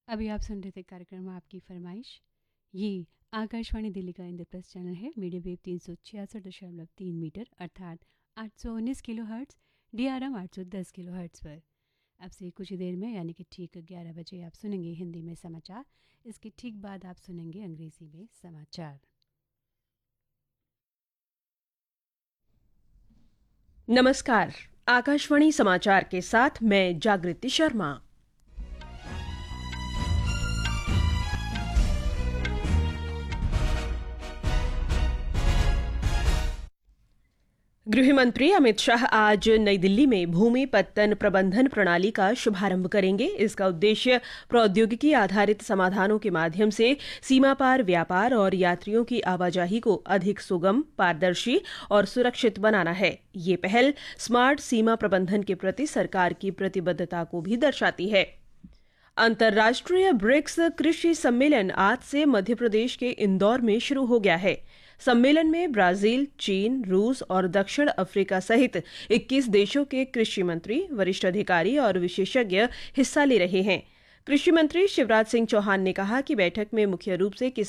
अभी आप सुन रहे थे कार्यक्रम आपकी फरमाइश। ये आकाशवाणी दिल्ली का इंद्रप्रस्थ चैनल है। मीडियम वेव 366.3 मीटर अर्थात 819 kilo hertz, DRM 810 kilo hertz पर। अब से कुछ ही देर में यानी कि ठीक 11 बजे आप सुनेंगे हिंदी में समाचार। इसके ठीक बाद आप सुनेंगे अंग्रेजी में समाचार। नमस्कार, आकाशवाणी समाचार के साथ मैं जागृति शर्मा। गृह मंत्री अमित शाह आज नई दिल्ली में भूमि पत्तन प्रबंधन प्रणाली का शुभारंभ करेंगे। इसका उद्देश्य प्रौद्योगिकी आधारित समाधानों के माध्यम से सीमा पार व्यापार और यात्रियों की आवाजाही को अधिक सुगम, पारदर्शी और सुरक्षित बनाना है। ये पहल स्मार्ट सीमा प्रबंधन के प्रति सरकार की प्रतिबद्धता को भी दर्शाती है। अंतर्राष्ट्रीय ब्रिक्स कृषि सम्मेलन आज से मध्य प्रदेश के इंदौर में शुरू हो गया है। सम्मेलन में ब्राजील, चीन, रूस और दक्षिण अफ्रीका सहित 21 देशों के कृषि मंत्री, वरिष्ठ अधिकारी और विशेषज्ञ हिस्सा ले रहे हैं। कृषि मंत्री शिवराज सिंह चौहान ने कहा कि बैठक में मुख्य रूप से